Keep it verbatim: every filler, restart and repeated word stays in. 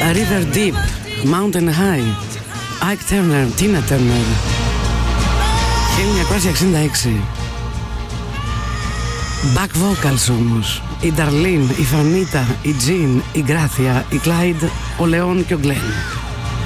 River Deep, Mountain High, Ike Turner, Tina Turner, χίλια εννιακόσια εξήντα έξι. Back vocals όμως, η Darlene, η Fanita, η Jean, η Gracia, η Clyde, ο Leon και ο Glenn.